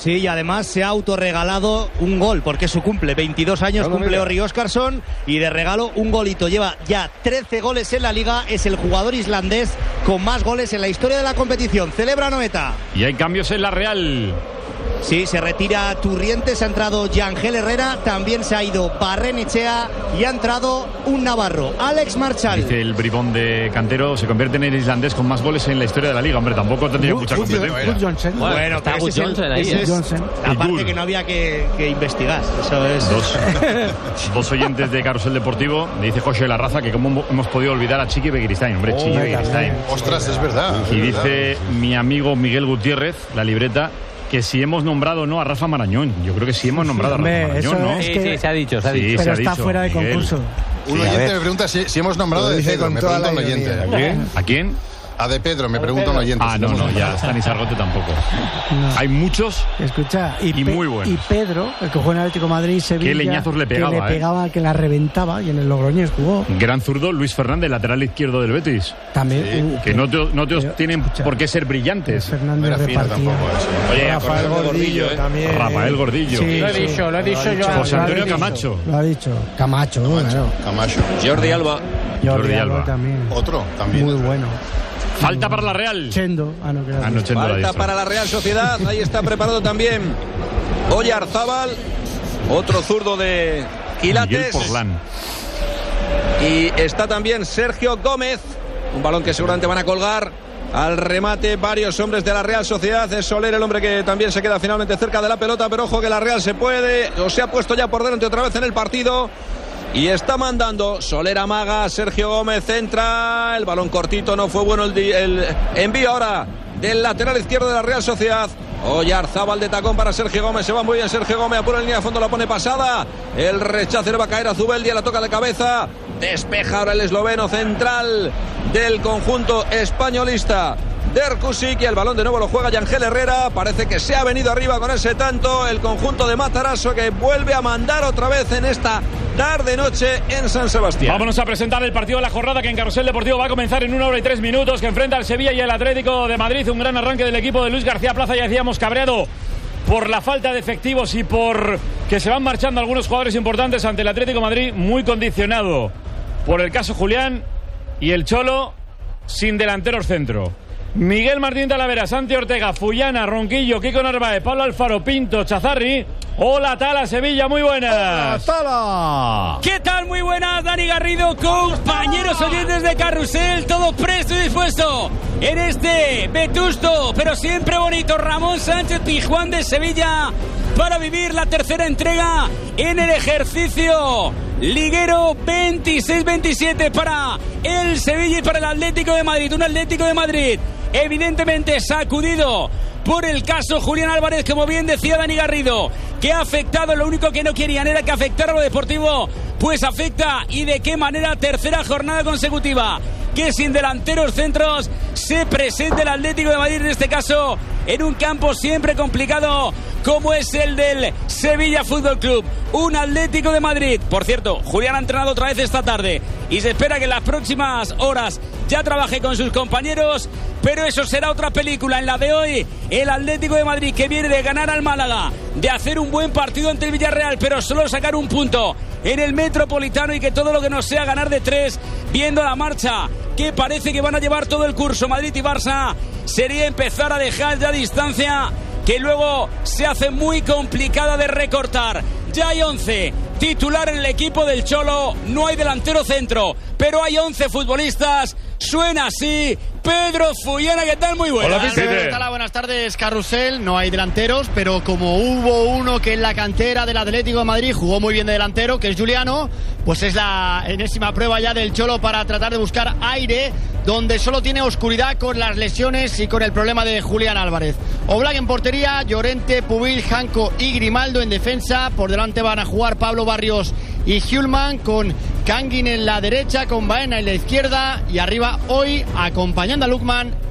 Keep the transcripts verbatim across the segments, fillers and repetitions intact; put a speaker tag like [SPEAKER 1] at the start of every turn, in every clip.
[SPEAKER 1] Sí, y además se ha autorregalado un gol, porque es su cumple, veintidós años,
[SPEAKER 2] no,
[SPEAKER 1] cumple Orri Óskarsson, y de regalo un golito. Lleva ya trece goles en la Liga, es el jugador islandés con más goles en la historia de la competición. Celebra Noeta.
[SPEAKER 3] Y hay cambios en la Real.
[SPEAKER 1] Sí, se retira Turrientes, ha entrado Yangel Herrera, también se ha ido Barrenechea y ha entrado un navarro, Alex Marchal.
[SPEAKER 3] Dice el bribón de Cantero, se convierte en el islandés con más goles en la historia de la Liga. Hombre, tampoco tendría
[SPEAKER 4] Good,
[SPEAKER 3] mucha
[SPEAKER 4] Good,
[SPEAKER 3] competencia.
[SPEAKER 4] Good Johnson.
[SPEAKER 1] Bueno,
[SPEAKER 5] Bueno,
[SPEAKER 1] pero
[SPEAKER 5] está
[SPEAKER 1] ese
[SPEAKER 5] Good
[SPEAKER 1] es el-
[SPEAKER 5] Johnson ahí,
[SPEAKER 1] ese
[SPEAKER 5] ¿eh?
[SPEAKER 1] es
[SPEAKER 4] Johnson.
[SPEAKER 1] la
[SPEAKER 3] Y
[SPEAKER 1] parte
[SPEAKER 3] Good.
[SPEAKER 1] que no había que, que investigar. Eso es...
[SPEAKER 3] Dos, dos oyentes de Carrusel Deportivo, me dice José La Raza que cómo hemos podido olvidar a Chiqui Begiristain. Hombre,
[SPEAKER 4] Oh,
[SPEAKER 3] Chiqui
[SPEAKER 4] venga,
[SPEAKER 3] Begiristain.
[SPEAKER 4] venga.
[SPEAKER 2] Ostras, es verdad.
[SPEAKER 3] Y
[SPEAKER 2] es
[SPEAKER 3] dice
[SPEAKER 2] verdad.
[SPEAKER 3] mi amigo Miguel Gutiérrez, la libreta, que si hemos nombrado o no a Rafa Marañón. Yo creo que sí hemos nombrado a Rafa
[SPEAKER 6] Hombre,
[SPEAKER 3] Marañón,
[SPEAKER 6] eso
[SPEAKER 3] ¿no?
[SPEAKER 6] es
[SPEAKER 5] Sí,
[SPEAKER 6] que-
[SPEAKER 5] sí, se ha dicho, se ha
[SPEAKER 3] Sí,
[SPEAKER 5] dicho.
[SPEAKER 3] se
[SPEAKER 6] pero
[SPEAKER 3] ha
[SPEAKER 6] está
[SPEAKER 3] dicho,
[SPEAKER 6] fuera de
[SPEAKER 3] Miguel.
[SPEAKER 6] concurso.
[SPEAKER 2] Un
[SPEAKER 5] Sí, a
[SPEAKER 2] oyente
[SPEAKER 5] ver.
[SPEAKER 2] me pregunta si, si hemos nombrado a
[SPEAKER 4] Lo
[SPEAKER 2] De
[SPEAKER 4] dice
[SPEAKER 2] Pedro.
[SPEAKER 4] con
[SPEAKER 2] Me
[SPEAKER 4] toda
[SPEAKER 2] pregunta
[SPEAKER 4] la
[SPEAKER 2] un oyente.
[SPEAKER 4] ironía.
[SPEAKER 2] ¿A quién?
[SPEAKER 3] ¿A quién?
[SPEAKER 2] A De Pedro, me pregunta un oyente.
[SPEAKER 3] Ah,
[SPEAKER 2] si
[SPEAKER 3] no,
[SPEAKER 2] hemos
[SPEAKER 3] no, ya
[SPEAKER 2] nombrado.
[SPEAKER 3] Stanis Argote tampoco.
[SPEAKER 6] No.
[SPEAKER 3] Hay muchos.
[SPEAKER 6] Escucha, y,
[SPEAKER 3] Y
[SPEAKER 6] Pe-
[SPEAKER 3] muy buenos.
[SPEAKER 6] y Pedro, el que jugó en Atlético de Madrid y Sevilla,
[SPEAKER 3] Qué leñazos le pegaba,
[SPEAKER 6] que
[SPEAKER 3] ¿eh?
[SPEAKER 6] le pegaba, que la reventaba, y en el Logroñés jugó
[SPEAKER 3] Gran zurdo, Luis Fernández, lateral izquierdo del Betis.
[SPEAKER 6] también.
[SPEAKER 2] Sí,
[SPEAKER 6] uh,
[SPEAKER 3] Que no, te, no te-
[SPEAKER 6] pero,
[SPEAKER 3] tienen
[SPEAKER 6] escucha,
[SPEAKER 3] por qué ser
[SPEAKER 6] Luis
[SPEAKER 3] brillantes.
[SPEAKER 2] No
[SPEAKER 6] Fernández
[SPEAKER 2] era fino
[SPEAKER 6] repartía.
[SPEAKER 2] tampoco eso.
[SPEAKER 3] Oye,
[SPEAKER 4] Rafael Gordillo también.
[SPEAKER 3] Rafael Gordillo.
[SPEAKER 6] Sí,
[SPEAKER 4] Lo he
[SPEAKER 6] sí.
[SPEAKER 4] dicho, lo he dicho yo.
[SPEAKER 3] José
[SPEAKER 6] Lo ha
[SPEAKER 3] Antonio
[SPEAKER 6] dicho.
[SPEAKER 3] Camacho.
[SPEAKER 6] Lo ha dicho. Camacho, claro.
[SPEAKER 2] Camacho.
[SPEAKER 5] Jordi Alba.
[SPEAKER 6] Jordi,
[SPEAKER 3] Jordi
[SPEAKER 6] Alba
[SPEAKER 3] Alba.
[SPEAKER 6] también.
[SPEAKER 2] Otro, también.
[SPEAKER 6] Muy bueno.
[SPEAKER 3] Falta para la Real.
[SPEAKER 6] Chendo. Ah, no, que era
[SPEAKER 3] Ah, no, Chendo la
[SPEAKER 7] Falta
[SPEAKER 3] diestra.
[SPEAKER 7] para la Real Sociedad. Ahí está preparado también Oyarzábal, otro zurdo de
[SPEAKER 3] Miguel
[SPEAKER 7] Quilates.
[SPEAKER 3] Porlán.
[SPEAKER 7] Y está también Sergio Gómez, un balón que seguramente van a colgar. Al remate varios hombres de la Real Sociedad. Es Soler el hombre que también se queda finalmente cerca de la pelota, pero ojo que la Real se puede, o se ha puesto ya por delante otra vez en el partido. Y está mandando Soler, amaga, Sergio Gómez entra, el balón cortito, no fue bueno el, di- el envío ahora del lateral izquierdo de la Real Sociedad. Oyarzábal de tacón para Sergio Gómez, se va muy bien Sergio Gómez, apura en línea de fondo, la pone pasada, el rechace le va a caer a Zubeldia, la toca de cabeza, despeja ahora el esloveno central del conjunto españolista. Derkusik, y el balón de nuevo lo juega Yangel Herrera. Parece que se ha venido arriba con ese tanto el conjunto de Matarazzo, que vuelve a mandar otra vez en esta tarde-noche en San Sebastián.
[SPEAKER 3] Vámonos a presentar el partido de la jornada, que en Carrusel Deportivo va a comenzar en una hora y tres minutos, que enfrenta al Sevilla y el Atlético de Madrid. Un gran arranque del equipo de Luis García Plaza, ya decíamos, cabreado por la falta de efectivos y por que se van marchando algunos jugadores importantes ante el Atlético de Madrid, muy condicionado por el caso Julián, y el Cholo sin delanteros centro. Miguel Martín Talavera, Santi Ortega, Fullana, Ronquillo, Kiko Narváez, Pablo Alfaro, Pinto, Chazarri. Hola, Tala, Sevilla, muy buenas.
[SPEAKER 4] ¡Tala!
[SPEAKER 8] ¿Qué tal? Muy buenas, Dani Garrido, compañeros oyentes de Carrusel, todo presto y dispuesto en este vetusto, pero siempre bonito Ramón Sánchez Pizjuán de Sevilla, para vivir la tercera entrega en el ejercicio liguero veintiséis veintisiete para el Sevilla y para el Atlético de Madrid. Un Atlético de Madrid evidentemente sacudido por el caso Julián Álvarez, como bien decía Dani Garrido, que ha afectado. Lo único que no querían era que afectara lo deportivo, pues afecta, y de qué manera. Tercera jornada consecutiva que sin delanteros centros se presenta el Atlético de Madrid, en este caso en un campo siempre complicado como es el del Sevilla Fútbol Club. Un Atlético de Madrid, por cierto, Julián ha entrenado otra vez esta tarde y se espera que en las próximas horas ya trabaje con sus compañeros, pero eso será otra película. En la de hoy, el Atlético de Madrid, que viene de ganar al Málaga, de hacer un buen partido ante el Villarreal, pero solo sacar un punto en el Metropolitano, y que todo lo que nos sea ganar de tres, viendo la marcha que parece que van a llevar todo el curso Madrid y Barça, sería empezar a dejar ya distancia, que luego se hace muy complicada de recortar. Ya hay once titular en el equipo del Cholo, no hay delantero centro, pero hay once futbolistas. Suena así Pedro Fullana. ¿Qué tal? Muy buenas.
[SPEAKER 3] Hola,
[SPEAKER 9] ¿Qué tal? Buenas tardes, Carrusel. No hay delanteros, pero como hubo uno que en la cantera del Atlético de Madrid jugó muy bien de delantero, que es Juliano, pues es la enésima prueba ya del Cholo para tratar de buscar aire donde solo tiene oscuridad, con las lesiones y con el problema de Julián Álvarez. Oblak en portería, Llorente, Pubil, Janco y Grimaldo en defensa. Por delante van a jugar Pablo Barrios y Hjulman, con Kangin en la derecha, con Baena en la izquierda, y arriba hoy, acompañando a Lukman,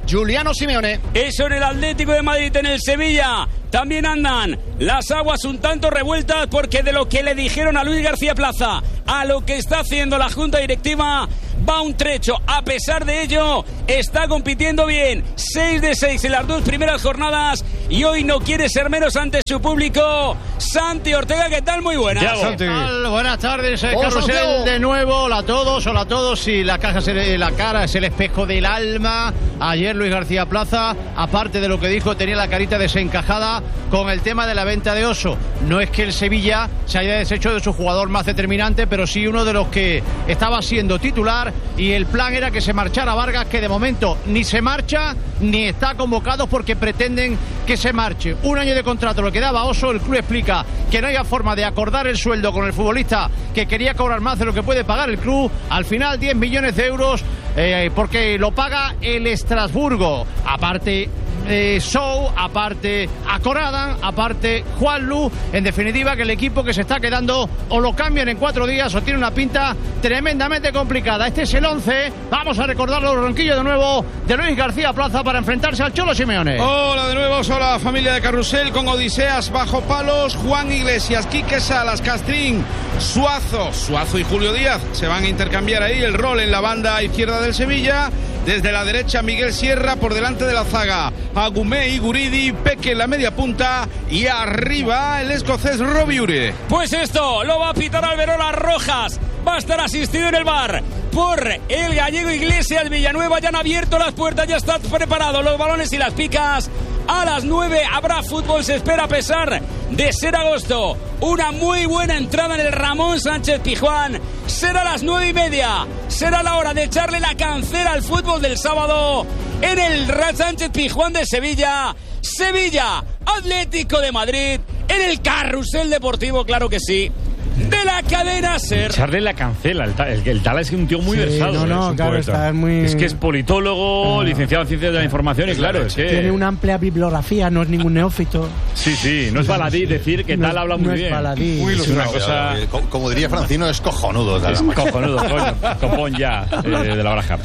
[SPEAKER 9] Giuliano Simeone.
[SPEAKER 8] Eso en el Atlético de Madrid, en el Sevilla también andan las aguas un tanto revueltas, porque de lo que le dijeron a Luis García Plaza a lo que está haciendo la Junta Directiva va un trecho. A pesar de ello, está compitiendo bien. seis de seis en las dos primeras jornadas y hoy no quiere ser menos ante su público. Santi Ortega, ¿qué tal? Muy buenas.
[SPEAKER 4] ¿Qué tal? Buenas tardes, eh,
[SPEAKER 9] Hola,
[SPEAKER 4] Carrusel
[SPEAKER 9] Santiago.
[SPEAKER 4] de nuevo. Hola a todos, hola a todos. Y la, caja se- la cara es el espejo del alma. Ayer Luis García Plaza, aparte de lo que dijo, tenía la carita desencajada con el tema de la venta de Oso. No es que el Sevilla se haya deshecho de su jugador más determinante, pero sí uno de los que estaba siendo titular, y el plan era que se marchara Vargas, que de momento ni se marcha ni está convocado porque pretenden que se marche. Un año de contrato lo que daba Oso. El club explica que no había forma de acordar el sueldo con el futbolista, que quería cobrar más de lo que puede pagar el club. Al final diez millones de euros eh, porque lo paga el Estrasburgo. Aparte eh, Sou, aparte Acorada, aparte Juanlu. En definitiva, que el equipo que se está quedando o lo cambian en cuatro días o tiene una pinta tremendamente complicada. Este es el once. Vamos a recordarlo, Ronquillo, de nuevo, de Luis García Plaza para enfrentarse al Cholo Simeone.
[SPEAKER 5] Hola de nuevo, hola familia de Carrusel, con Odiseas bajo palos, Juan Iglesias, Quique Salas, Castrín, Suazo, Suazo y Julio Díaz se van a intercambiar ahí el rol en la banda izquierda del Sevilla. Desde la derecha, Miguel Sierra, por delante de la zaga, Agumé y Guridi, Peque en la media punta y arriba el escocés Robiure.
[SPEAKER 8] Pues esto lo va a pitar Alberola Rojas. Va a estar asistido en el bar por el gallego Iglesias. Villanueva ya han abierto las puertas, ya están preparados los balones y las picas. A las nueve habrá fútbol, se espera, a pesar de ser agosto. Una muy buena entrada en el Ramón Sánchez Pizjuán. Será a las nueve y media. Será la hora de echarle la cancela al fútbol del sábado en el Sánchez Pizjuán de Sevilla. Sevilla, Atlético de Madrid, en el Carrusel Deportivo, claro que sí, de la cadena SER.
[SPEAKER 3] Echarle la cancela. El, ta- el, el Tala es un tío muy
[SPEAKER 6] Sí,
[SPEAKER 3] versado.
[SPEAKER 6] no, no,
[SPEAKER 3] es un
[SPEAKER 6] claro,
[SPEAKER 3] poeta.
[SPEAKER 6] está muy-
[SPEAKER 3] Es que es politólogo,
[SPEAKER 6] Ah.
[SPEAKER 3] licenciado en Ciencias de la Información, y claro, es que...
[SPEAKER 6] Tiene una amplia bibliografía, no es ningún neófito.
[SPEAKER 3] Sí, sí, no es baladí decir que
[SPEAKER 6] No
[SPEAKER 3] Tal
[SPEAKER 6] es-
[SPEAKER 3] habla muy
[SPEAKER 6] no es
[SPEAKER 3] bien.
[SPEAKER 6] baladí.
[SPEAKER 3] Muy
[SPEAKER 2] Es
[SPEAKER 3] una
[SPEAKER 2] una
[SPEAKER 3] cosa...
[SPEAKER 2] eh, co- Como diría Francino, es cojonudo. Tala.
[SPEAKER 3] Es cojonudo, coño. Copón ya, eh, de la baraja.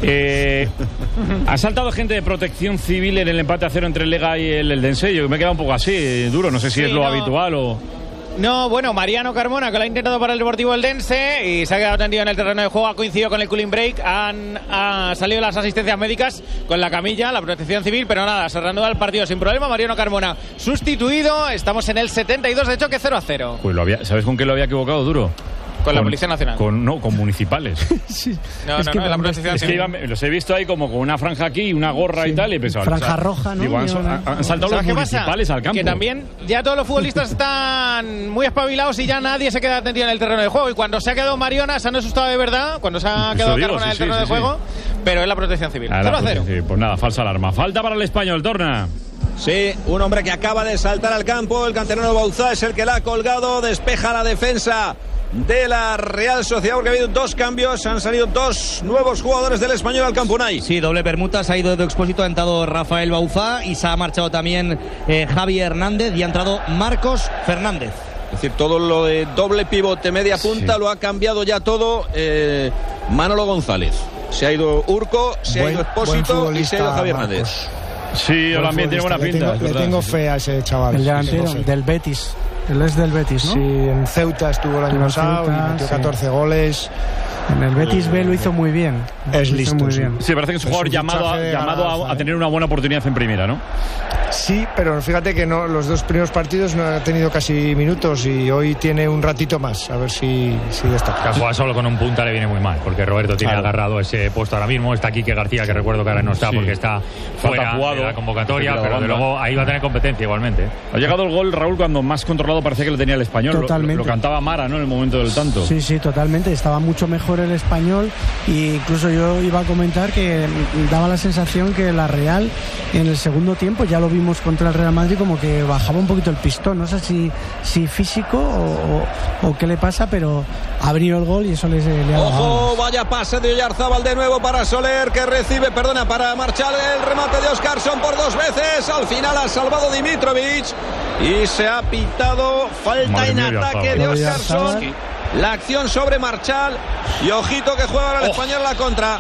[SPEAKER 3] Eh, ha saltado gente de Protección Civil en el empate a cero entre el Lega y el Eldense. Yo me he quedado un poco así, eh, duro. No sé si
[SPEAKER 10] Sí,
[SPEAKER 3] es lo
[SPEAKER 10] no.
[SPEAKER 3] habitual o...
[SPEAKER 10] No, bueno, Mariano Carmona, que lo ha intentado para el Deportivo Eldense y se ha quedado tendido en el terreno de juego, ha coincidido con el cooling break, han, han salido las asistencias médicas con la camilla, la protección civil, pero nada, se reanuda el partido sin problema. Mariano Carmona sustituido, estamos en el setenta y dos de choque, cero a cero.
[SPEAKER 3] Pues lo había, ¿sabes con qué lo había equivocado, duro?
[SPEAKER 10] Con la Policía Nacional.
[SPEAKER 3] Con, no, con municipales.
[SPEAKER 10] No,
[SPEAKER 6] Es
[SPEAKER 10] no,
[SPEAKER 6] que
[SPEAKER 10] no, la
[SPEAKER 6] también-
[SPEAKER 10] protección
[SPEAKER 3] Es que
[SPEAKER 10] civil.
[SPEAKER 3] iban- los he visto ahí como con una franja aquí y una gorra y tal, y he pensado...
[SPEAKER 6] Franja
[SPEAKER 3] o sea,
[SPEAKER 6] roja, ¿no?
[SPEAKER 3] Digo, han,
[SPEAKER 6] Llevan-
[SPEAKER 3] han- han saltado los
[SPEAKER 10] ¿Sabes qué pasa?
[SPEAKER 3] municipales al campo.
[SPEAKER 10] Que también ya todos los futbolistas están muy espabilados y ya nadie se queda tendido en el terreno de juego. Y cuando se ha quedado Mariona, se han asustado de verdad, cuando se ha
[SPEAKER 3] Eso
[SPEAKER 10] quedado
[SPEAKER 3] digo,
[SPEAKER 10] Carmona en el
[SPEAKER 3] sí,
[SPEAKER 10] terreno
[SPEAKER 3] sí,
[SPEAKER 10] de
[SPEAKER 3] sí,
[SPEAKER 10] juego, pero es la protección civil.
[SPEAKER 3] Ah,
[SPEAKER 10] cero a
[SPEAKER 3] pues,
[SPEAKER 10] cero.
[SPEAKER 3] sí, pues nada, falsa alarma. Falta para el español, Torna.
[SPEAKER 7] Sí, un hombre que acaba de saltar al campo, el canterano Bauzá es el que la ha colgado, despeja la defensa de la Real Sociedad, porque ha habido dos cambios, han salido dos nuevos jugadores del Español al campo, Unai.
[SPEAKER 1] Sí, doble permuta, se ha ido de Expósito, ha entrado Rafael Bauzá y se ha marchado también eh, Javi Hernández y ha entrado Marcos Fernández.
[SPEAKER 7] Es decir, todo lo de doble pivote, media punta,
[SPEAKER 3] Sí.
[SPEAKER 7] lo ha cambiado ya todo eh, Manolo González. Se ha ido Urco, se
[SPEAKER 11] Buen-
[SPEAKER 7] ha ido
[SPEAKER 11] buen
[SPEAKER 7] Expósito y se ha ido
[SPEAKER 11] futbolista,
[SPEAKER 7] Javier
[SPEAKER 11] Marcos.
[SPEAKER 7] Hernández.
[SPEAKER 3] Sí,
[SPEAKER 11] Buen
[SPEAKER 3] también tiene buena
[SPEAKER 11] futbolista.
[SPEAKER 3] pinta.
[SPEAKER 11] Le
[SPEAKER 3] es
[SPEAKER 11] tengo, le
[SPEAKER 3] verdad,
[SPEAKER 11] tengo
[SPEAKER 3] sí, sí.
[SPEAKER 11] fe a ese chaval.
[SPEAKER 6] El
[SPEAKER 11] le
[SPEAKER 6] delantero
[SPEAKER 11] tengo fe.
[SPEAKER 6] del Betis. Él es del Betis, ¿no?
[SPEAKER 11] Sí, en Ceuta estuvo el año
[SPEAKER 6] En
[SPEAKER 11] pasado
[SPEAKER 6] Ceuta,
[SPEAKER 11] y metió
[SPEAKER 6] sí.
[SPEAKER 11] catorce goles.
[SPEAKER 6] En el Betis B lo hizo muy bien.
[SPEAKER 11] Es
[SPEAKER 6] Lo hizo
[SPEAKER 11] listo,
[SPEAKER 6] muy
[SPEAKER 11] sí.
[SPEAKER 6] bien.
[SPEAKER 3] Sí, parece que es un
[SPEAKER 11] Es
[SPEAKER 3] jugador
[SPEAKER 11] un
[SPEAKER 3] llamado, a,
[SPEAKER 11] fichaje de
[SPEAKER 3] llamado a-
[SPEAKER 11] ganancia,
[SPEAKER 3] a
[SPEAKER 11] ¿eh?
[SPEAKER 3] tener una buena oportunidad en primera, ¿no?
[SPEAKER 11] Sí, pero fíjate que no, los dos primeros partidos no ha tenido casi minutos y hoy tiene un ratito más. A ver si, si destaca.
[SPEAKER 4] Que jugar solo con un punta le viene muy mal, porque Roberto tiene
[SPEAKER 3] Claro.
[SPEAKER 4] agarrado ese puesto ahora mismo. Está Quique García, que recuerdo que ahora no está
[SPEAKER 3] Sí.
[SPEAKER 4] porque está fuera
[SPEAKER 3] jugado.
[SPEAKER 4] de la convocatoria,
[SPEAKER 3] Está
[SPEAKER 4] pero de
[SPEAKER 3] jugando.
[SPEAKER 4] luego ahí va a tener competencia igualmente.
[SPEAKER 3] Ha llegado el gol, Raúl, cuando más controlado parecía que lo tenía el español. Lo-
[SPEAKER 6] Totalmente.
[SPEAKER 3] Lo, lo cantaba Mara, ¿no? En el momento del tanto.
[SPEAKER 6] Sí, sí, totalmente. Estaba mucho mejor el Español e incluso yo iba a comentar que daba la sensación que la Real en el segundo tiempo, ya lo vimos contra el Real Madrid, como que bajaba un poquito el pistón. No sé si, si físico o, o, o qué le pasa, pero ha venido el gol y eso les, le ha dado
[SPEAKER 7] Ojo,
[SPEAKER 6] ganas.
[SPEAKER 7] vaya pase de Oyarzábal de nuevo para Soler, que recibe, perdona, para Marchal, el remate de Oscarson por dos veces. Al final ha salvado Dimitrovic y se ha pitado falta
[SPEAKER 4] Madre
[SPEAKER 7] en
[SPEAKER 4] mía,
[SPEAKER 7] ataque de
[SPEAKER 6] Oyarzábal.
[SPEAKER 7] Oscarson. La acción sobre Marchal y ojito que juega ahora el español la contra.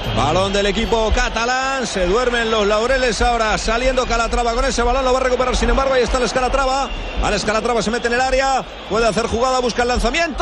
[SPEAKER 7] Balón del equipo catalán, se duermen los laureles ahora, saliendo Calatrava con ese balón, lo va a recuperar, sin embargo, ahí está el Calatrava, al Calatrava se mete en el área, puede hacer jugada, busca el lanzamiento,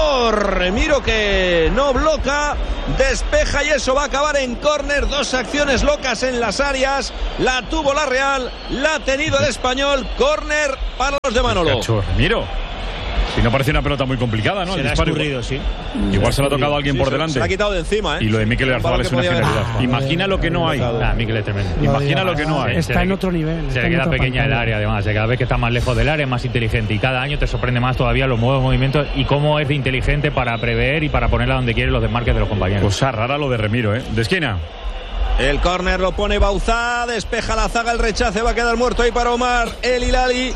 [SPEAKER 7] Remiro que no bloca, despeja y eso va a acabar en córner, dos acciones locas en las áreas, la tuvo la Real, la ha tenido el Español, córner para los de Manolo.
[SPEAKER 3] Remiro. Si no parece una pelota muy complicada, ¿no?
[SPEAKER 1] Se le ha escurrido, sí.
[SPEAKER 3] Igual se le ha tocado a alguien
[SPEAKER 7] Sí,
[SPEAKER 3] por
[SPEAKER 7] se,
[SPEAKER 3] delante.
[SPEAKER 7] se la ha quitado de encima, ¿eh?
[SPEAKER 3] Y lo de Mikel Oyarzabal es una genialidad. Imagina lo que no hay.
[SPEAKER 10] Ah, Mikel es tremendo.
[SPEAKER 3] Imagina lo que no hay.
[SPEAKER 6] Está en otro nivel.
[SPEAKER 10] Se le queda pequeña el área, además. Cada vez que está más lejos del área es más inteligente. Y cada año te sorprende más todavía los nuevos movimientos y cómo es de inteligente para prever y para ponerla donde quiere los desmarques de los compañeros.
[SPEAKER 3] Cosa rara lo de Remiro, ¿eh? De esquina.
[SPEAKER 7] El córner lo pone Bauzá, despeja la zaga, el rechace, va a quedar muerto ahí para Omar El Hilali.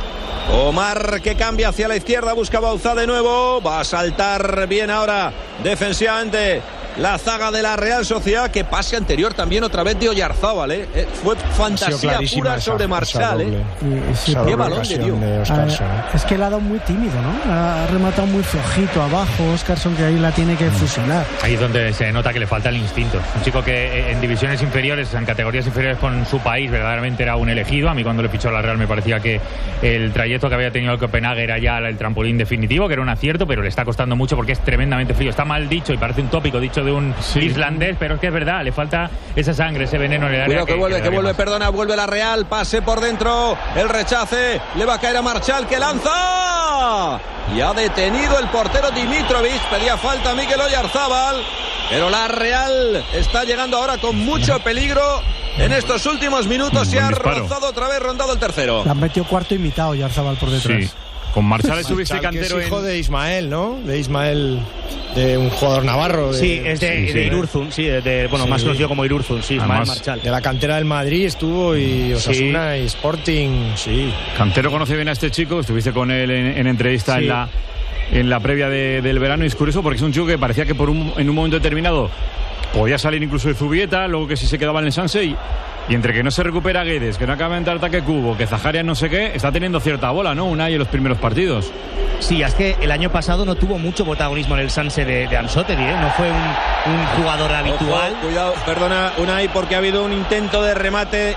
[SPEAKER 7] Omar que cambia hacia la izquierda, busca Bauzá de nuevo, va a saltar bien ahora defensivamente la zaga de la Real Sociedad, que pase anterior también otra vez de Oyarzábal, ¿eh? Eh, fue fantasía pura sobre Marchal, ¿eh?
[SPEAKER 6] Sí,
[SPEAKER 7] qué balón le dio.
[SPEAKER 6] Ah, es que le ha dado muy tímido, ¿no? Ha rematado muy flojito abajo, Óscarson, que ahí la tiene que fusilar.
[SPEAKER 10] Ahí es donde se nota que le falta el instinto. Un chico que en divisiones inferiores, en categorías inferiores con su país, verdaderamente era un elegido. A mí cuando le fichó a la Real me parecía que el trayecto que había tenido el Copenhague era ya el trampolín definitivo, que era un acierto, pero le está costando mucho porque es tremendamente frío. Está mal dicho y parece un tópico dicho de un sí. islandés, pero es que es verdad, le falta esa sangre, ese veneno en el área.
[SPEAKER 7] Cuidado que, que vuelve, que, que vuelve,
[SPEAKER 10] más.
[SPEAKER 7] perdona, vuelve la Real, pase por dentro, el rechace, le va a caer a Marchal, que lanza, y ha detenido el portero Dimitrovic, pedía falta Mikel Oyarzábal, pero la Real está llegando ahora con mucho peligro en estos últimos minutos y ha rozado otra vez, rondado el tercero.
[SPEAKER 6] Le han metido cuarto imitado Oyarzábal por detrás.
[SPEAKER 3] Sí. Con Marchal estuviste
[SPEAKER 11] Marchal,
[SPEAKER 3] cantero
[SPEAKER 11] que es hijo
[SPEAKER 3] en...
[SPEAKER 11] de Ismael, ¿no? De Ismael, de un jugador navarro. De...
[SPEAKER 1] Sí, es de,
[SPEAKER 11] sí, sí,
[SPEAKER 1] de Irurzun, sí, de, de, bueno,
[SPEAKER 11] sí.
[SPEAKER 1] más conocido como Irurzun, sí, Ismael
[SPEAKER 3] Además,
[SPEAKER 1] Marchal.
[SPEAKER 11] De la cantera del Madrid estuvo y Osasuna
[SPEAKER 1] sí.
[SPEAKER 11] y Sporting, sí.
[SPEAKER 3] Cantero conoce bien a este chico, estuviste con él en, en entrevista sí. en la en la previa de, del verano, y es curioso porque es un chico que parecía que por un, en un momento determinado podía salir incluso de Zubieta, luego que sí se quedaba en el Sanse y, y entre que no se recupera Guedes, que no acaba de entrar ataque Cubo, que Zaharias no sé qué, está teniendo cierta bola, ¿no? Unai en los primeros partidos.
[SPEAKER 1] Sí, es que el año pasado no tuvo mucho protagonismo en el Sanse de, de Anzotti, ¿eh? No fue un, un jugador habitual.
[SPEAKER 7] Ojo, cuidado, perdona Unai, porque ha habido un intento de remate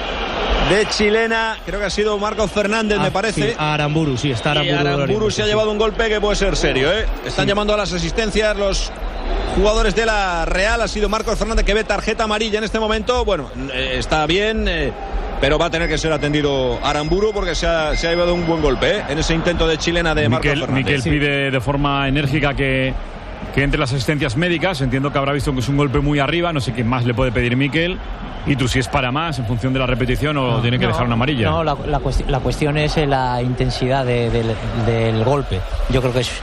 [SPEAKER 7] de chilena, creo que ha sido Marcos Fernández, ah, me parece.
[SPEAKER 1] Sí, Aramburu, sí, está Aramburu.
[SPEAKER 7] Y Aramburu se ha llevado un golpe que puede ser serio, ¿eh? Están sí. llamando a las asistencias los jugadores de la Real. Ha sido Marcos Fernández, que ve tarjeta amarilla en este momento. Bueno, eh, está bien, eh, pero va a tener que ser atendido Aramburu porque se ha, se ha llevado un buen golpe, ¿eh? En ese intento de chilena de Marcos
[SPEAKER 3] Miquel,
[SPEAKER 7] Fernández.
[SPEAKER 3] Miquel
[SPEAKER 7] sí.
[SPEAKER 3] pide de forma enérgica que, que entre las asistencias médicas. Entiendo que habrá visto que es un golpe muy arriba. No sé qué más le puede pedir Miquel. ¿Y tú si es para más en función de la repetición o no, tiene que no, dejar una amarilla?
[SPEAKER 12] No, la, la, cuestión, la cuestión es la intensidad de, de, del golpe. Yo creo que es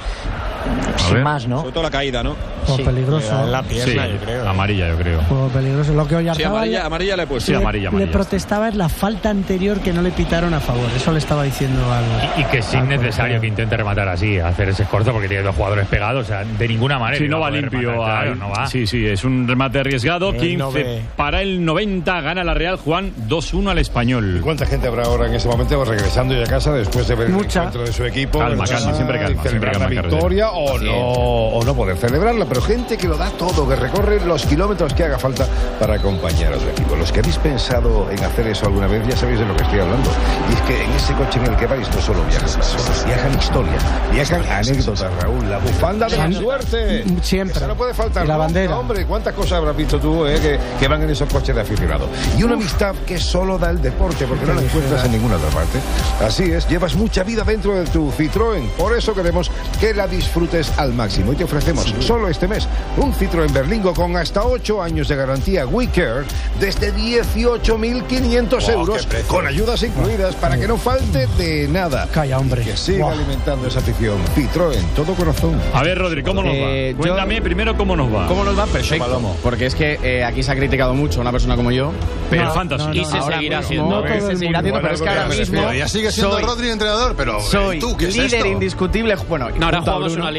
[SPEAKER 12] sin más, ¿no?
[SPEAKER 7] Sobre todo la caída, ¿no?
[SPEAKER 6] Sí. Peligroso.
[SPEAKER 11] En la pierna,
[SPEAKER 3] sí,
[SPEAKER 11] yo creo.
[SPEAKER 3] Amarilla, yo creo.
[SPEAKER 6] Juego peligroso. Lo que Oyarzábal
[SPEAKER 7] sí, amarilla, amarilla le he puesto.
[SPEAKER 3] Sí, amarilla, amarilla.
[SPEAKER 6] Le protestaba es la falta anterior que no le pitaron a favor. Eso le estaba diciendo al...
[SPEAKER 10] Y, y que es innecesario que intente rematar así, hacer ese escorzo, porque tiene dos jugadores pegados. O sea, de ninguna manera.
[SPEAKER 3] Sí, no va limpio. Claro, no va. Sí, sí, es un remate arriesgado. quince no para el noventa. Gana la Real, Juan, dos uno al Español.
[SPEAKER 13] ¿Y cuánta gente habrá ahora en ese momento regresando ya a casa después de ver
[SPEAKER 6] Mucha.
[SPEAKER 13] el encuentro de su equipo?
[SPEAKER 3] Calma, calma, siempre calma.
[SPEAKER 13] Celebrar
[SPEAKER 3] siempre
[SPEAKER 13] la
[SPEAKER 3] calma,
[SPEAKER 13] victoria o no, o no poder celebrarla, pero gente que lo da todo, que recorre los kilómetros que haga falta para acompañar a su equipo. Los que habéis pensado en hacer eso alguna vez ya sabéis de lo que estoy hablando. Y es que en ese coche en el que vais no solo viajan personas, viajan historias, viajan anécdotas, Raúl, la bufanda de la suerte.
[SPEAKER 6] Siempre.
[SPEAKER 13] Esa no puede faltar.
[SPEAKER 6] La
[SPEAKER 13] ¿no?
[SPEAKER 6] bandera.
[SPEAKER 13] No, hombre, ¿cuántas cosas habrás visto tú eh, que, que van en esos coches de aficionado? Y una amistad que solo da el deporte, porque no la encuentras en ninguna otra parte. Así es, llevas mucha vida dentro de tu Citroën. Por eso queremos que la disfrutes al máximo. Y te ofrecemos sí. solo este mes un Citroën Berlingo con hasta ocho años de garantía WeCare desde dieciocho mil quinientos wow, euros, con ayudas incluidas para que no falte de nada.
[SPEAKER 6] Calla, hombre.
[SPEAKER 13] Y que siga wow. alimentando esa afición. Citroën, todo corazón.
[SPEAKER 3] A ver, Rodri, ¿cómo nos
[SPEAKER 14] eh,
[SPEAKER 3] va? Cuéntame
[SPEAKER 14] yo...
[SPEAKER 3] primero cómo nos va.
[SPEAKER 14] ¿Cómo nos va? Perfecto. Porque es que eh, aquí se ha criticado mucho a una persona como yo.
[SPEAKER 3] Pero no, fantasy.
[SPEAKER 14] No, no, y se seguirá haciendo. No, se seguirá haciendo, pero es que ahora mismo.
[SPEAKER 13] Ya sigue siendo
[SPEAKER 14] soy,
[SPEAKER 13] Rodri entrenador, pero.
[SPEAKER 14] Soy
[SPEAKER 13] ¿tú, qué es
[SPEAKER 14] líder
[SPEAKER 13] esto?
[SPEAKER 14] indiscutible. Bueno,
[SPEAKER 8] no, ahora jugamos una liga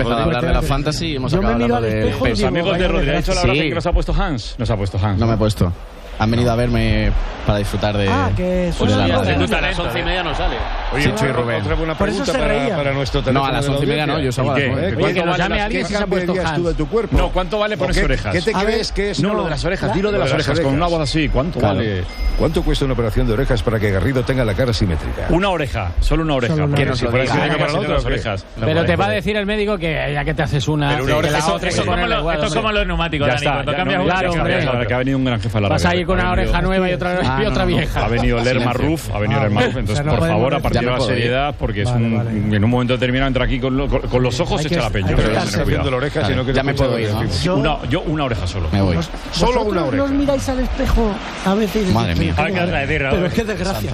[SPEAKER 14] empezado a hablar de la fantasy y hemos
[SPEAKER 6] Yo
[SPEAKER 14] acabado
[SPEAKER 6] me miro
[SPEAKER 14] hablando
[SPEAKER 6] al
[SPEAKER 14] de
[SPEAKER 6] espejo y
[SPEAKER 3] Los
[SPEAKER 6] digo,
[SPEAKER 3] amigos de
[SPEAKER 6] vaya
[SPEAKER 3] Rodri, ¿ha dicho la
[SPEAKER 14] Sí.
[SPEAKER 3] gracia que nos ha puesto Hans? Nos ha puesto Hans.
[SPEAKER 14] No me he puesto. han venido a verme para disfrutar de,
[SPEAKER 6] Ah, que
[SPEAKER 14] de
[SPEAKER 6] suena
[SPEAKER 14] la
[SPEAKER 6] bien.
[SPEAKER 14] radio.
[SPEAKER 6] Haciendo
[SPEAKER 8] A las once y media no sale.
[SPEAKER 13] Oye,
[SPEAKER 14] Sí,
[SPEAKER 13] Chicho y
[SPEAKER 14] Rubén.
[SPEAKER 13] otra buena
[SPEAKER 6] Por eso
[SPEAKER 13] pregunta
[SPEAKER 6] se
[SPEAKER 13] para,
[SPEAKER 6] reía.
[SPEAKER 13] para nuestro
[SPEAKER 14] No,
[SPEAKER 13] teléfono
[SPEAKER 14] a las
[SPEAKER 13] de la
[SPEAKER 14] once y media no,
[SPEAKER 13] audiencia.
[SPEAKER 14] yo salgo a las
[SPEAKER 13] ¿Qué?
[SPEAKER 14] nueve.
[SPEAKER 13] ¿Eh?
[SPEAKER 14] Oye,
[SPEAKER 13] ¿Cuánto
[SPEAKER 14] que nos
[SPEAKER 13] vale
[SPEAKER 14] llame
[SPEAKER 13] las-
[SPEAKER 14] alguien
[SPEAKER 13] ¿Qué
[SPEAKER 14] si se ha puesto
[SPEAKER 13] cambiarías tú
[SPEAKER 14] Hans?
[SPEAKER 13] de tu cuerpo?
[SPEAKER 3] No, ¿cuánto vale
[SPEAKER 13] ¿O
[SPEAKER 3] ponerse
[SPEAKER 13] qué-
[SPEAKER 3] orejas?
[SPEAKER 13] ¿Qué te
[SPEAKER 6] A
[SPEAKER 13] crees
[SPEAKER 6] ver,
[SPEAKER 13] que es?
[SPEAKER 3] No, lo de las orejas, dilo de las
[SPEAKER 13] Lo
[SPEAKER 3] orejas, con una voz así. ¿Cuánto
[SPEAKER 13] Claro.
[SPEAKER 3] vale?
[SPEAKER 13] ¿Cuánto cuesta una operación de orejas para que Garrido tenga la cara simétrica?
[SPEAKER 3] Una oreja, solo una oreja.
[SPEAKER 6] Solo una
[SPEAKER 3] porque
[SPEAKER 6] oreja.
[SPEAKER 3] si fuera
[SPEAKER 14] diga.
[SPEAKER 3] simétrica
[SPEAKER 14] Ah,
[SPEAKER 3] para
[SPEAKER 13] ¿que
[SPEAKER 3] las
[SPEAKER 13] la otra,
[SPEAKER 3] orejas.
[SPEAKER 10] Pero te va a decir el médico que ya que te haces una.
[SPEAKER 3] Pero una
[SPEAKER 10] que
[SPEAKER 3] oreja
[SPEAKER 10] la
[SPEAKER 3] eso-
[SPEAKER 10] otra hay
[SPEAKER 3] eso
[SPEAKER 10] que
[SPEAKER 3] como
[SPEAKER 10] ponerle
[SPEAKER 3] lo-
[SPEAKER 10] igual,
[SPEAKER 3] esto es
[SPEAKER 10] hombre.
[SPEAKER 3] como los neumáticos,
[SPEAKER 10] Ya
[SPEAKER 3] Dani,
[SPEAKER 10] está,
[SPEAKER 3] cuando
[SPEAKER 10] ya
[SPEAKER 3] cambias
[SPEAKER 10] no-
[SPEAKER 3] una,
[SPEAKER 10] claro,
[SPEAKER 3] tienes que
[SPEAKER 10] hombre.
[SPEAKER 3] cambiar. Ahora que ha venido un gran jefe a la
[SPEAKER 10] Vas
[SPEAKER 3] radio.
[SPEAKER 10] a ir con una
[SPEAKER 3] Ha venido-
[SPEAKER 10] oreja nueva y otra,
[SPEAKER 6] Ah,
[SPEAKER 10] y
[SPEAKER 6] no,
[SPEAKER 10] otra
[SPEAKER 6] no, no.
[SPEAKER 10] vieja.
[SPEAKER 3] Ha venido el Lerma
[SPEAKER 14] Silencio.
[SPEAKER 3] Ruf, ha venido
[SPEAKER 6] Ah,
[SPEAKER 3] el Lerma Ruf, entonces
[SPEAKER 6] o sea, no
[SPEAKER 3] por
[SPEAKER 6] podemos
[SPEAKER 3] favor, a
[SPEAKER 6] decir-
[SPEAKER 3] partir
[SPEAKER 14] Ya
[SPEAKER 3] de
[SPEAKER 14] me
[SPEAKER 3] la
[SPEAKER 14] puedo ir.
[SPEAKER 3] seriedad, porque es
[SPEAKER 6] Vale,
[SPEAKER 3] un,
[SPEAKER 6] vale.
[SPEAKER 3] en un momento determinado entra aquí con, lo- con- con los ojos
[SPEAKER 6] Hay
[SPEAKER 3] se
[SPEAKER 6] que-
[SPEAKER 3] echa la peña.
[SPEAKER 6] hay que
[SPEAKER 3] Pero
[SPEAKER 6] estar
[SPEAKER 3] tener
[SPEAKER 6] serio.
[SPEAKER 3] cuidado.
[SPEAKER 13] Haciendo la oreja, si no
[SPEAKER 14] Ya me puedo ir, ¿no?
[SPEAKER 6] Yo-
[SPEAKER 3] Una, yo una oreja solo.
[SPEAKER 14] Me voy.
[SPEAKER 13] Solo una
[SPEAKER 6] ¿Vosotros
[SPEAKER 13] oreja.
[SPEAKER 6] nos miráis al espejo a veces y decís,
[SPEAKER 14] Madre mía.
[SPEAKER 6] pero
[SPEAKER 3] Ah, ¿qué vas a decir, Raúl?
[SPEAKER 6] pero qué desgracia.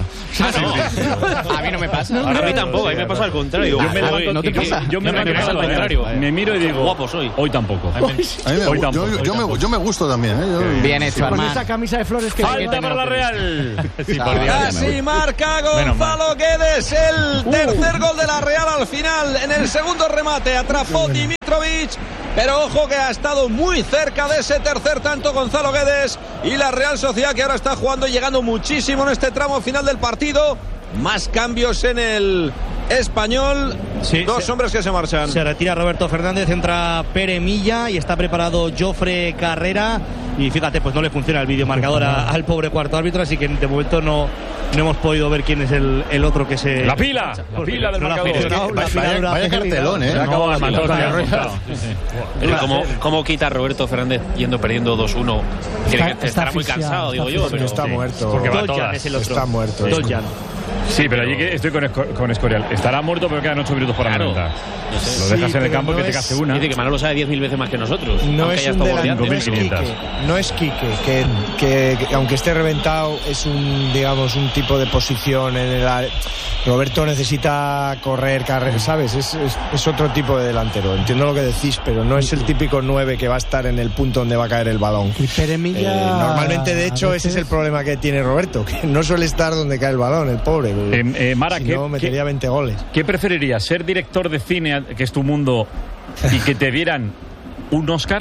[SPEAKER 14] A mí no me pasa.
[SPEAKER 8] A mí tampoco, a mí me pasa al contrario.
[SPEAKER 3] Yo me levanto,
[SPEAKER 14] ¿no te pasa?
[SPEAKER 3] yo me
[SPEAKER 8] No me
[SPEAKER 3] levanto
[SPEAKER 8] pasa
[SPEAKER 3] al
[SPEAKER 8] al
[SPEAKER 3] contrario.
[SPEAKER 8] contrario.
[SPEAKER 3] Me miro y digo,
[SPEAKER 8] Guapo soy.
[SPEAKER 3] hoy tampoco.
[SPEAKER 2] A mí me,
[SPEAKER 3] Hoy
[SPEAKER 2] gu-
[SPEAKER 3] tampoco,
[SPEAKER 2] yo,
[SPEAKER 3] hoy
[SPEAKER 2] yo, me,
[SPEAKER 3] tampoco.
[SPEAKER 2] yo me gusto también. ¿eh? Yo-
[SPEAKER 14] Bien hecho,
[SPEAKER 6] Con
[SPEAKER 14] Armán.
[SPEAKER 6] esa camisa de flores que
[SPEAKER 3] Falta para la Real. Sí, por
[SPEAKER 14] Ah,
[SPEAKER 3] Dios.
[SPEAKER 14] ya me
[SPEAKER 7] Casi
[SPEAKER 14] voy.
[SPEAKER 7] marca
[SPEAKER 3] Menos mal.
[SPEAKER 7] Gonzalo Guedes, el tercer gol de la Real al final. En el segundo remate atrapó Dimitrovic, pero ojo que ha estado muy cerca de ese tercer tanto Gonzalo Guedes. Y la Real Sociedad, que ahora está jugando y llegando muchísimo en este tramo final del partido. Más cambios en el Español.
[SPEAKER 1] Sí,
[SPEAKER 7] Dos
[SPEAKER 1] se-
[SPEAKER 7] hombres que se marchan.
[SPEAKER 1] Se retira Roberto Fernández, entra Pere Milla y está preparado Jofre Carrera. Y fíjate, pues no le funciona el videomarcador a- al pobre cuarto árbitro, así que de momento no, no hemos podido ver quién es el, el otro que se.
[SPEAKER 3] La pila, la pila del
[SPEAKER 1] No la
[SPEAKER 3] marcador.
[SPEAKER 1] aficionado, la
[SPEAKER 2] Vaya-
[SPEAKER 1] pila dura
[SPEAKER 2] vaya
[SPEAKER 1] hace
[SPEAKER 2] cartelón, ¿eh?
[SPEAKER 3] Se ha acabado la
[SPEAKER 8] Mató,
[SPEAKER 3] matota,
[SPEAKER 8] tío.
[SPEAKER 3] montado. Sí, sí.
[SPEAKER 8] Pero ¿cómo, ¿Cómo quita Roberto Fernández yendo perdiendo dos uno? Tiene que
[SPEAKER 6] Está-
[SPEAKER 8] estará
[SPEAKER 6] está
[SPEAKER 8] muy
[SPEAKER 6] asfixiado,
[SPEAKER 8] cansado, digo
[SPEAKER 6] está
[SPEAKER 8] yo.
[SPEAKER 6] asfixiado.
[SPEAKER 8] Pero
[SPEAKER 11] Está
[SPEAKER 3] Sí,
[SPEAKER 11] muerto.
[SPEAKER 3] porque va a
[SPEAKER 1] Dojan
[SPEAKER 3] todas.
[SPEAKER 1] es el otro.
[SPEAKER 11] Está muerto.
[SPEAKER 1] Dojan.
[SPEAKER 3] Sí, pero allí que estoy con, Esco- con Escorial. Estará muerto, pero quedan ocho minutos para
[SPEAKER 8] Claro.
[SPEAKER 3] noventa.
[SPEAKER 8] No sé.
[SPEAKER 3] Lo dejas
[SPEAKER 11] Sí,
[SPEAKER 3] en el
[SPEAKER 11] pero
[SPEAKER 3] campo
[SPEAKER 11] no
[SPEAKER 3] que te
[SPEAKER 11] es-
[SPEAKER 3] case una.
[SPEAKER 8] Dice que Manolo sabe diez mil veces más que nosotros.
[SPEAKER 11] No
[SPEAKER 8] aunque
[SPEAKER 11] es
[SPEAKER 8] haya
[SPEAKER 11] un
[SPEAKER 8] estado
[SPEAKER 11] delantero,
[SPEAKER 8] goleando.
[SPEAKER 11] no es
[SPEAKER 3] cinco mil quinientos.
[SPEAKER 11] Quique, no es Quique, que, que- que aunque esté reventado es un, digamos, un tipo de posición en el área. Roberto necesita correr, carrer, ¿sabes? Es, es, es otro tipo de delantero. Entiendo lo que decís, pero no es el típico nueve que va a estar en el punto donde va a caer el balón.
[SPEAKER 6] Y Pere Milla,
[SPEAKER 11] Eh, normalmente, de
[SPEAKER 6] a
[SPEAKER 11] hecho,
[SPEAKER 6] veces-
[SPEAKER 11] ese es el problema que tiene Roberto, que no suele estar donde cae el balón, el pobre.
[SPEAKER 3] Eh, eh, Mara,
[SPEAKER 11] si
[SPEAKER 3] ¿qué-
[SPEAKER 11] no,
[SPEAKER 3] qué-
[SPEAKER 11] metería veinte goles.
[SPEAKER 3] ¿Qué preferirías? ¿Ser director de cine, que es tu mundo, y que te dieran un Oscar?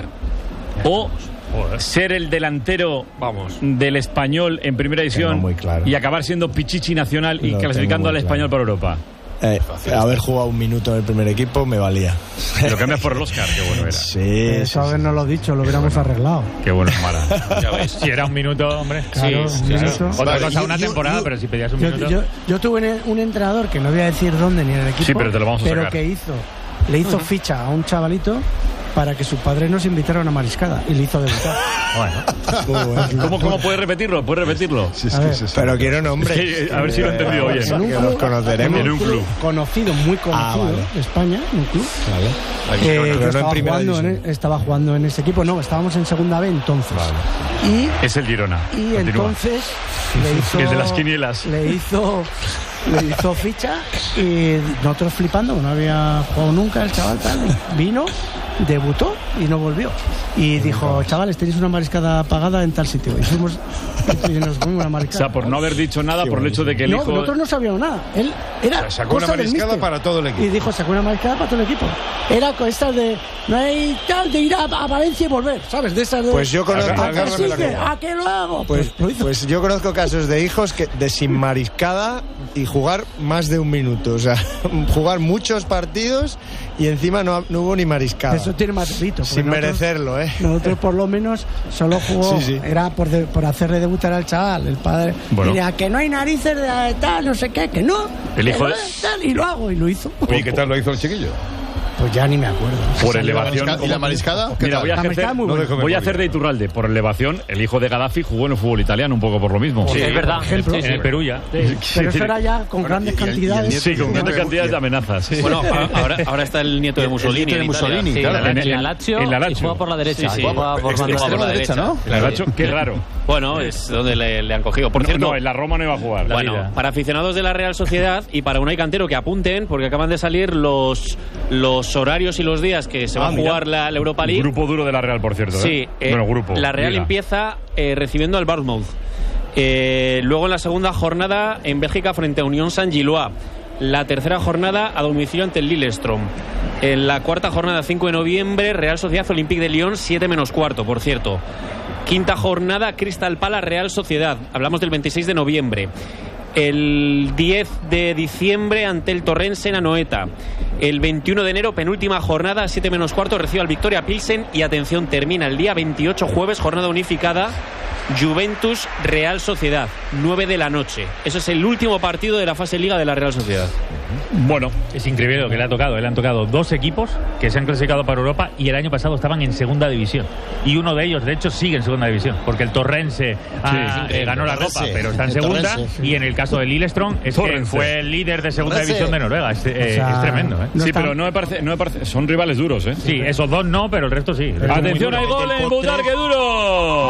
[SPEAKER 3] ¿O ser el delantero del Español en primera división
[SPEAKER 11] Tengo muy claro.
[SPEAKER 3] y acabar siendo Pichichi nacional y
[SPEAKER 11] Lo
[SPEAKER 3] clasificando
[SPEAKER 11] tengo
[SPEAKER 3] al
[SPEAKER 11] muy
[SPEAKER 3] Español
[SPEAKER 11] claro.
[SPEAKER 3] para Europa?
[SPEAKER 11] Eh, haber jugado un minuto en el primer equipo me valía.
[SPEAKER 3] Lo cambias por el Oscar, qué bueno era.
[SPEAKER 11] Sí,
[SPEAKER 6] Eso habernos lo dicho, lo hubiéramos arreglado.
[SPEAKER 3] Qué bueno es Mara.
[SPEAKER 8] Ya ves.
[SPEAKER 10] Si era un minuto, hombre.
[SPEAKER 6] Claro,
[SPEAKER 10] sí,
[SPEAKER 6] un
[SPEAKER 10] sí,
[SPEAKER 6] minuto.
[SPEAKER 10] Otra
[SPEAKER 2] Vale,
[SPEAKER 10] cosa,
[SPEAKER 2] yo-
[SPEAKER 10] una
[SPEAKER 2] yo-
[SPEAKER 10] temporada,
[SPEAKER 2] yo-
[SPEAKER 10] pero si pedías un
[SPEAKER 6] Yo,
[SPEAKER 10] minuto.
[SPEAKER 6] yo, yo tuve un entrenador que no voy a decir dónde ni en el equipo,
[SPEAKER 3] Sí, pero te lo vamos a
[SPEAKER 6] pero
[SPEAKER 3] sacar.
[SPEAKER 6] que hizo, le hizo ficha a un chavalito para que su padre nos invitara a una mariscada y le hizo debutar.
[SPEAKER 3] ¿Cómo, ¿Cómo puedes repetirlo? ¿Puedes repetirlo?
[SPEAKER 2] Sí, sí,
[SPEAKER 6] A ver.
[SPEAKER 2] sí, sí.
[SPEAKER 11] Pero quiero nombres.
[SPEAKER 3] Sí, a ver si lo he entendido bien.
[SPEAKER 6] En un
[SPEAKER 11] Que los
[SPEAKER 6] club,
[SPEAKER 11] conoceremos.
[SPEAKER 3] En un club.
[SPEAKER 6] conocido, muy conocido
[SPEAKER 11] Ah, vale.
[SPEAKER 6] de España, un club.
[SPEAKER 11] Aquí,
[SPEAKER 6] Eh,
[SPEAKER 11] pero
[SPEAKER 6] yo
[SPEAKER 11] no en
[SPEAKER 6] estaba,
[SPEAKER 11] primera
[SPEAKER 6] jugando en,
[SPEAKER 11] división.
[SPEAKER 6] estaba jugando en ese equipo, no, estábamos en segunda B entonces. Y,
[SPEAKER 3] Es el Girona.
[SPEAKER 6] y
[SPEAKER 3] Continúa.
[SPEAKER 6] entonces le hizo,
[SPEAKER 3] El de las quinielas.
[SPEAKER 6] le hizo le hizo ficha y nosotros flipando, no había jugado nunca el chaval tal, y vino, debutó y no volvió. Y dijo, chavales, tenéis una mariscada pagada en tal sitio. Y fuimos y nos fuimos a una
[SPEAKER 3] O
[SPEAKER 6] mariscada.
[SPEAKER 3] sea, por no haber dicho nada, por el hecho de que el
[SPEAKER 6] No,
[SPEAKER 3] hijo...
[SPEAKER 6] nosotros no sabíamos nada. Él era
[SPEAKER 13] O sea, sacó una
[SPEAKER 6] cosa del
[SPEAKER 13] mariscada
[SPEAKER 6] míster.
[SPEAKER 13] para todo el equipo.
[SPEAKER 6] Y dijo, sacó una mariscada para todo el equipo. Era con estas de, no hay tal de ir a, a Valencia y volver, ¿sabes? De esas de...
[SPEAKER 11] Pues yo conozco-
[SPEAKER 6] ¿A que
[SPEAKER 11] agárrame la
[SPEAKER 6] sí que?
[SPEAKER 11] copa.
[SPEAKER 6] ¿A qué lo hago?
[SPEAKER 11] Pues,
[SPEAKER 6] lo hizo.
[SPEAKER 11] pues yo conozco casos de hijos que de sin mariscada y jugar más de un minuto. O sea, jugar muchos partidos y encima no, no hubo ni mariscada.
[SPEAKER 6] Eso tiene más delito. porque
[SPEAKER 11] Sin
[SPEAKER 6] nosotros-
[SPEAKER 11] merecerlo, ¿eh?
[SPEAKER 6] Nosotros por lo menos solo jugó,
[SPEAKER 11] Sí, sí.
[SPEAKER 6] era por, de- por hacerle debutar al chaval, el padre.
[SPEAKER 3] Bueno.
[SPEAKER 6] Diría que no hay narices de tal, no sé qué, que no.
[SPEAKER 3] El hijo
[SPEAKER 6] que
[SPEAKER 3] de-
[SPEAKER 6] no, tal, y lo hago, y lo hizo.
[SPEAKER 13] Oye, ¿qué tal lo hizo el chiquillo?
[SPEAKER 6] Pues ya ni me acuerdo.
[SPEAKER 3] Por elevación.
[SPEAKER 2] ¿Y la mariscada? ¿Qué
[SPEAKER 3] Mira,
[SPEAKER 2] tal?
[SPEAKER 3] voy a
[SPEAKER 6] La
[SPEAKER 3] ejercer,
[SPEAKER 6] mariscada muy
[SPEAKER 3] no
[SPEAKER 6] buena.
[SPEAKER 3] dejo voy a hacer de Iturralde. Por elevación, el hijo de Gaddafi jugó en el fútbol italiano, un poco por lo mismo.
[SPEAKER 8] Sí, es verdad.
[SPEAKER 6] por ejemplo.
[SPEAKER 8] Sí, sí.
[SPEAKER 10] En el Perú ya.
[SPEAKER 6] Pero eso era ya con grandes
[SPEAKER 2] y el- y el
[SPEAKER 6] cantidades.
[SPEAKER 2] nieto
[SPEAKER 3] Sí, con
[SPEAKER 2] Nieto
[SPEAKER 3] grandes
[SPEAKER 2] de-
[SPEAKER 3] cantidades de amenazas. Sí.
[SPEAKER 8] Bueno, a- ahora, ahora está el nieto de
[SPEAKER 2] El- el
[SPEAKER 8] Mussolini.
[SPEAKER 2] nieto de
[SPEAKER 8] en Italia.
[SPEAKER 2] Mussolini,
[SPEAKER 8] Sí,
[SPEAKER 2] claro.
[SPEAKER 8] la-
[SPEAKER 3] En-
[SPEAKER 8] en la
[SPEAKER 3] en-
[SPEAKER 8] Lazio
[SPEAKER 3] en la
[SPEAKER 8] y
[SPEAKER 3] Lazio.
[SPEAKER 8] juega por la derecha.
[SPEAKER 3] Sí, sí.
[SPEAKER 8] Juega por
[SPEAKER 2] Extrema
[SPEAKER 8] banda por la
[SPEAKER 2] derecha,
[SPEAKER 8] derecha.
[SPEAKER 2] ¿no?
[SPEAKER 3] La Lazio, qué raro.
[SPEAKER 8] Bueno, es donde le, le han cogido. Por
[SPEAKER 3] No,
[SPEAKER 8] cierto,
[SPEAKER 3] no, en la Roma no iba a jugar.
[SPEAKER 8] bueno, para aficionados de la Real Sociedad y para Unai Cantero que apunten, porque acaban de salir los, los horarios y los días que se va
[SPEAKER 3] Ah,
[SPEAKER 8] a
[SPEAKER 3] mira.
[SPEAKER 8] jugar la, la Europa League.
[SPEAKER 3] Grupo duro de la Real, por cierto.
[SPEAKER 8] Sí,
[SPEAKER 3] ¿eh?
[SPEAKER 8] eh,
[SPEAKER 3] Bueno, grupo.
[SPEAKER 8] la Real
[SPEAKER 3] Liga.
[SPEAKER 8] empieza eh, recibiendo al Bournemouth. Eh, luego en la segunda jornada en Bélgica frente a Unión Saint-Gilloise.
[SPEAKER 15] la tercera jornada a domicilio ante el Lillestrøm. En la cuarta jornada, cinco de noviembre, Real Sociedad Olympique de Lyon, siete menos cuarto, por cierto. Quinta jornada, Crystal Palace Real Sociedad. Hablamos del veintiséis de noviembre. El diez de diciembre ante el Torrense en Anoeta. El veintiuno de enero, penúltima jornada, siete menos cuarto, recibe al Victoria Pilsen. Y atención, termina el día veintiocho, jueves, jornada unificada, Juventus Real Sociedad, nueve de la noche. Eso es el último partido de la fase Liga de la Real Sociedad.
[SPEAKER 16] Bueno, es increíble lo que le ha tocado. Le han tocado dos equipos que se han clasificado para Europa y el año pasado estaban en segunda división. Y uno de ellos, de hecho, sigue en segunda división, porque el Torrense ah,
[SPEAKER 3] sí,
[SPEAKER 16] eh, ganó la
[SPEAKER 3] Torrense,
[SPEAKER 16] Copa, pero está en segunda.
[SPEAKER 3] Torrense, sí.
[SPEAKER 16] Y en el caso del Lillestrøm, es que fue el líder de segunda
[SPEAKER 3] Torrense.
[SPEAKER 16] división de Noruega. Es, eh,
[SPEAKER 3] O sea,
[SPEAKER 16] es tremendo, ¿eh?
[SPEAKER 3] no sí, pero no me, parece, no me parece. Son rivales duros, ¿eh?
[SPEAKER 16] Sí, esos dos no, pero el resto sí. El resto
[SPEAKER 3] Atención, hay gol en Butarque Duro.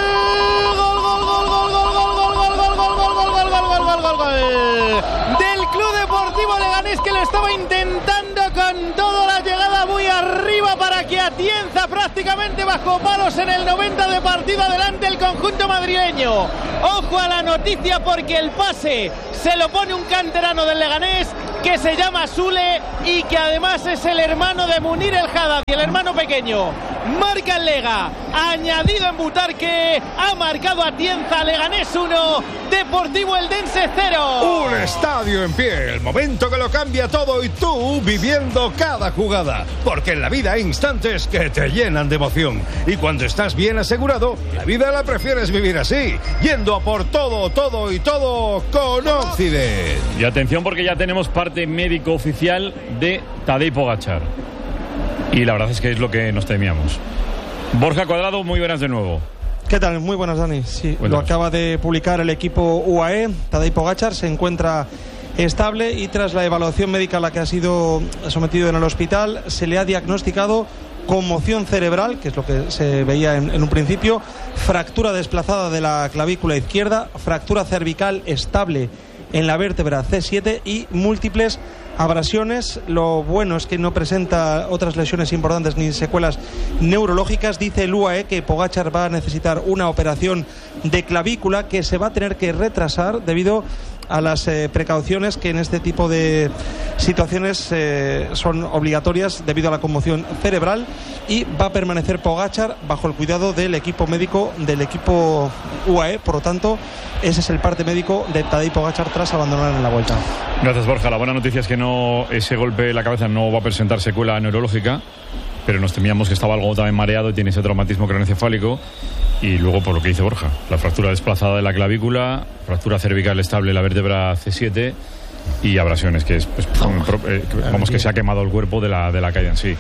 [SPEAKER 9] Del Club Deportivo Leganés, que le estaba intentando con toda la llegada muy arriba para que Atienza prácticamente bajo palos en el noventa de partido adelante el conjunto madrileño. Ojo a la noticia, porque el pase se lo pone un canterano del Leganés que se llama Sule y que además es el hermano de Munir El Haddad, y el hermano pequeño. Marca el Lega, añadido en Butarque, ha marcado Atienza. Leganés uno, Deportivo Eldense cero.
[SPEAKER 13] Un estadio en pie, el momento que lo cambia todo y tú viviendo cada jugada. Porque en la vida hay instantes que te llenan de emoción. Y cuando estás bien asegurado, la vida la prefieres vivir así, yendo a por todo, todo y todo con Occident.
[SPEAKER 3] Y atención, porque ya tenemos parte médico oficial de Tadej Pogačar. Y la verdad es que es lo que nos temíamos. Borja Cuadrado, muy buenas de nuevo.
[SPEAKER 17] ¿Qué tal? Muy buenas, Dani. Sí,
[SPEAKER 3] Buenas.
[SPEAKER 17] Lo acaba de publicar el equipo U A E. Tadej Pogačar se encuentra estable y tras la evaluación médica a la que ha sido sometido en el hospital, se le ha diagnosticado conmoción cerebral, que es lo que se veía en, en un principio, fractura desplazada de la clavícula izquierda, fractura cervical estable en la vértebra C siete y múltiples abrasiones. Lo bueno es que no presenta otras lesiones importantes ni secuelas neurológicas. Dice el U A E que Pogačar va a necesitar una operación de clavícula que se va a tener que retrasar debido a las eh, precauciones que en este tipo de situaciones eh, son obligatorias debido a la conmoción cerebral, y va a permanecer Pogačar bajo el cuidado del equipo médico del equipo U A E. Por lo tanto, ese es el parte médico de Tadej Pogačar tras abandonar en la Vuelta.
[SPEAKER 3] Gracias, Borja. La buena noticia es que no, ese golpe en la cabeza no va a presentar secuela neurológica, pero nos temíamos que estaba algo también mareado y tiene ese traumatismo craneoencefálico. Y luego, por lo que dice Borja, la fractura desplazada de la clavícula, fractura cervical estable en la vértebra C siete y abrasiones, que es pues, eh, vamos, que se ha quemado el cuerpo de la, de la caída en sí.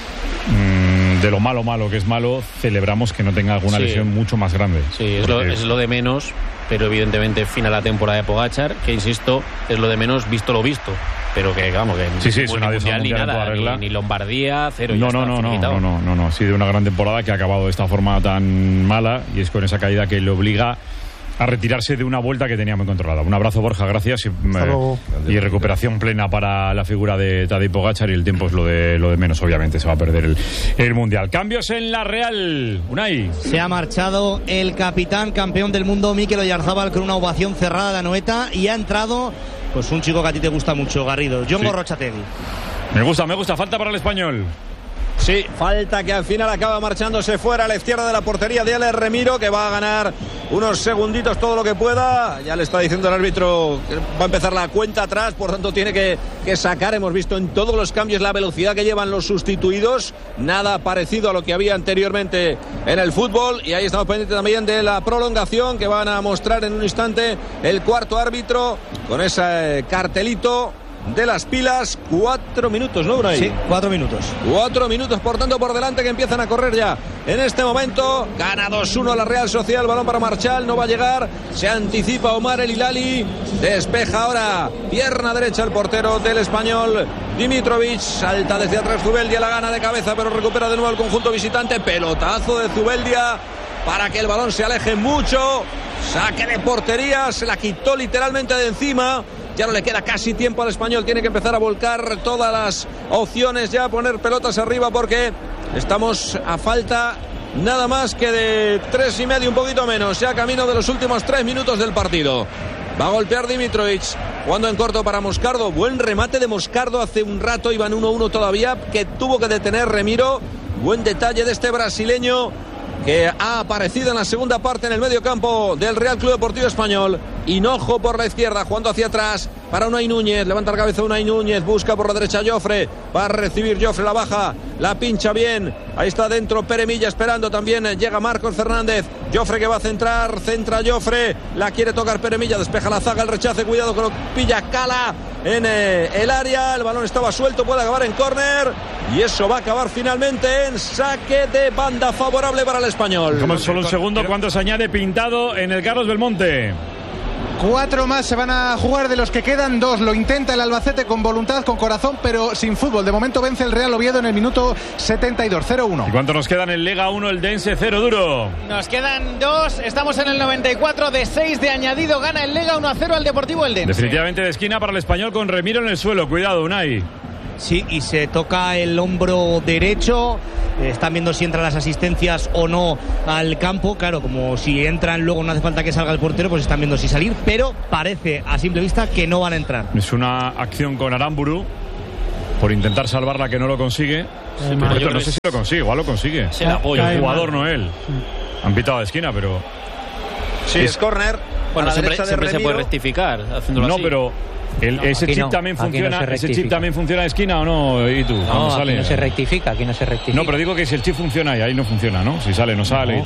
[SPEAKER 3] Mm, de lo malo malo que es malo, celebramos que no tenga alguna
[SPEAKER 15] Sí.
[SPEAKER 3] lesión mucho más grande.
[SPEAKER 15] Sí, es lo,
[SPEAKER 3] Porque-
[SPEAKER 15] es lo de menos, pero evidentemente final la temporada de Pogačar, que insisto, es lo de menos visto lo visto. Pero que, vamos, que
[SPEAKER 3] Sí, sí,
[SPEAKER 15] ni
[SPEAKER 3] es una diosa
[SPEAKER 15] mundial ni
[SPEAKER 3] mundial en
[SPEAKER 15] nada,
[SPEAKER 3] toda regla.
[SPEAKER 15] ni, ni Lombardía, cero.
[SPEAKER 3] No,
[SPEAKER 15] ya
[SPEAKER 3] no,
[SPEAKER 15] está,
[SPEAKER 3] no, no,
[SPEAKER 15] finiquitado.
[SPEAKER 3] no, no, no, no, ha sido una gran temporada que ha acabado de esta forma tan mala, y es con esa caída que le obliga a retirarse de una vuelta que tenía muy controlada. Un abrazo, Borja, gracias. Y, eh,
[SPEAKER 17] luego.
[SPEAKER 3] y recuperación plena para la figura de Tadej Pogačar, y el tiempo es lo de lo de menos, obviamente, se va a perder el, el Mundial. Cambios en la Real, Unai.
[SPEAKER 1] Se ha marchado el capitán campeón del mundo Mikel Oyarzábal con una ovación cerrada de Anoeta, y ha entrado pues un chico que a ti te gusta mucho, Garrido, Jon
[SPEAKER 3] Sí.
[SPEAKER 1] Gorrotxategi.
[SPEAKER 3] Me gusta, me gusta, falta para el español.
[SPEAKER 7] Sí, falta que al final acaba marchándose fuera a la izquierda de la portería de Alex Remiro, que va a ganar unos segunditos todo lo que pueda. Ya le está diciendo el árbitro que va a empezar la cuenta atrás, por tanto tiene que, que sacar. Hemos visto en todos los cambios la velocidad que llevan los sustituidos, nada parecido a lo que había anteriormente en el fútbol. Y ahí estamos pendientes también de la prolongación, que van a mostrar en un instante el cuarto árbitro con ese cartelito de las pilas. Cuatro minutos, ¿no, Unai?
[SPEAKER 1] Sí, cuatro minutos.
[SPEAKER 7] Cuatro minutos, por tanto, por delante, que empiezan a correr ya. En este momento, gana dos uno la Real Sociedad. El balón para Marchal, no va a llegar. Se anticipa Omar El Hilali. Despeja ahora, pierna derecha el portero del español, Dimitrovic. Salta desde atrás Zubeldia, la gana de cabeza, pero recupera de nuevo el conjunto visitante. Pelotazo de Zubeldia para que el balón se aleje mucho. Saque de portería, se la quitó literalmente de encima. Ya no le queda casi tiempo al español. Tiene que empezar a volcar todas las opciones, ya a poner pelotas arriba, porque estamos a falta nada más que de tres y medio, un poquito menos, ya camino de los últimos tres minutos del partido. Va a golpear Dimitrovic. Jugando en corto para Moscardo. Buen remate de Moscardo hace un rato. Iban uno uno todavía, que tuvo que detener Remiro. Buen detalle de este brasileño, que ha aparecido en la segunda parte en el medio campo del Real Club Deportivo Español. Hinojo por la izquierda, jugando hacia atrás para Unai Núñez. Levanta la cabeza Unai Núñez, busca por la derecha Jofre. Va a recibir Jofre, la baja, la pincha bien. Ahí está dentro Pere Milla esperando también. Llega Marcos Fernández. Jofre que va a centrar, centra Jofre. La quiere tocar Pere Milla, despeja la zaga, el rechace. Cuidado que lo pilla Cala en eh, el área. El balón estaba suelto, puede acabar en córner. Y eso va a acabar finalmente en saque de banda favorable para el Español.
[SPEAKER 3] Como solo un segundo, ¿cuánto se añade Pintado en el Carlos Belmonte?
[SPEAKER 18] Cuatro más se van a jugar, de los que quedan dos. Lo intenta el Albacete con voluntad, con corazón, pero sin fútbol. De momento vence el Real Oviedo en el minuto setenta y dos, cero uno.
[SPEAKER 3] ¿Y cuánto nos quedan en Liga uno? El Dense, cero duro.
[SPEAKER 10] Nos quedan dos, estamos en el noventa y cuatro, de seis de añadido. Gana el Lega uno a cero al Deportivo El Dense.
[SPEAKER 3] Definitivamente de esquina para el Español con Remiro en el suelo. Cuidado, Unai.
[SPEAKER 1] Sí, y se toca el hombro derecho. Están viendo si entran las asistencias o no al campo. Claro, como si entran luego no hace falta que salga el portero, pues están viendo si salir. Pero parece a simple vista que no van a entrar.
[SPEAKER 3] Es una acción con Aramburu por intentar salvarla, que no lo consigue. Sí, no, no sé es... si lo consigue, igual lo consigue.
[SPEAKER 15] Se la apoya.
[SPEAKER 3] El jugador no él. Han pitado de esquina, pero...
[SPEAKER 7] Sí, es, es córner.
[SPEAKER 15] Bueno, siempre, siempre se puede rectificar haciéndolo
[SPEAKER 3] no,
[SPEAKER 15] así.
[SPEAKER 3] No, pero... El,
[SPEAKER 12] no,
[SPEAKER 3] ese chip
[SPEAKER 12] no,
[SPEAKER 3] también funciona, no ese chip también funciona de esquina o no, y tú,
[SPEAKER 12] no,
[SPEAKER 3] cuando sale.
[SPEAKER 12] Aquí no se rectifica, aquí no se rectifica.
[SPEAKER 3] No, pero digo que si el chip funciona y ahí no funciona, ¿no? Si sale no sale.
[SPEAKER 12] No,